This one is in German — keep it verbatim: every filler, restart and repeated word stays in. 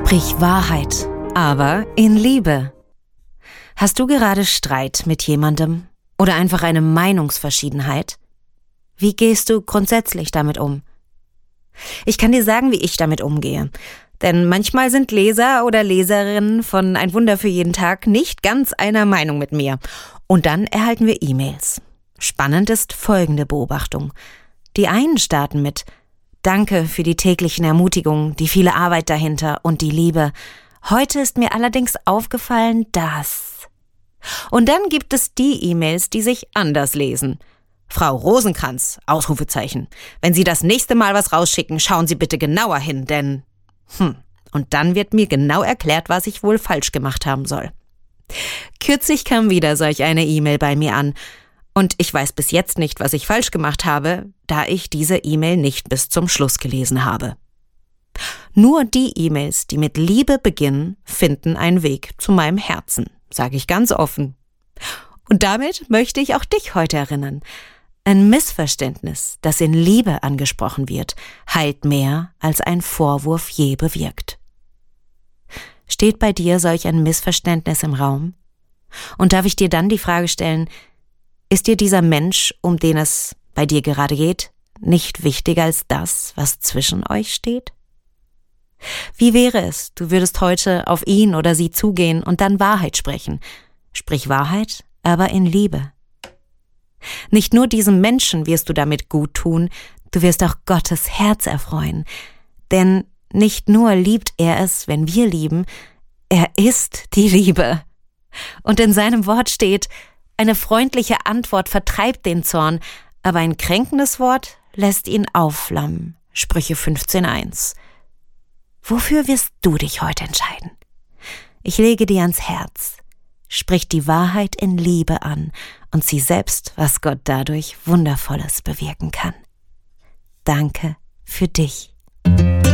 Sprich Wahrheit, aber in Liebe. Hast du gerade Streit mit jemandem oder einfach eine Meinungsverschiedenheit? Wie gehst du grundsätzlich damit um? Ich kann dir sagen, wie ich damit umgehe. Denn manchmal sind Leser oder Leserinnen von Ein Wunder für jeden Tag nicht ganz einer Meinung mit mir. Und dann erhalten wir E-Mails. Spannend ist folgende Beobachtung. Die einen starten mit: Danke für die täglichen Ermutigungen, die viele Arbeit dahinter und die Liebe. Heute ist mir allerdings aufgefallen, dass... Und dann gibt es die E-Mails, die sich anders lesen. Frau Rosenkranz, Ausrufezeichen. Wenn Sie das nächste Mal was rausschicken, schauen Sie bitte genauer hin, denn... Hm, und dann wird mir genau erklärt, was ich wohl falsch gemacht haben soll. Kürzlich kam wieder solch eine E-Mail bei mir an. Und ich weiß bis jetzt nicht, was ich falsch gemacht habe, da ich diese E-Mail nicht bis zum Schluss gelesen habe. Nur die E-Mails, die mit Liebe beginnen, finden einen Weg zu meinem Herzen, sage ich ganz offen. Und damit möchte ich auch dich heute erinnern. Ein Missverständnis, das in Liebe angesprochen wird, heilt mehr, als ein Vorwurf je bewirkt. Steht bei dir solch ein Missverständnis im Raum? Und darf ich dir dann die Frage stellen: Ist dir dieser Mensch, um den es bei dir gerade geht, nicht wichtiger als das, was zwischen euch steht? Wie wäre es, du würdest heute auf ihn oder sie zugehen und dann Wahrheit sprechen? Sprich Wahrheit, aber in Liebe. Nicht nur diesem Menschen wirst du damit gut tun, du wirst auch Gottes Herz erfreuen. Denn nicht nur liebt er es, wenn wir lieben, er ist die Liebe. Und in seinem Wort steht: Eine freundliche Antwort vertreibt den Zorn, aber ein kränkendes Wort lässt ihn aufflammen. Sprüche fünfzehn eins. Wofür wirst du dich heute entscheiden? Ich lege dir ans Herz. Sprich die Wahrheit in Liebe an und sieh selbst, was Gott dadurch Wundervolles bewirken kann. Danke für dich.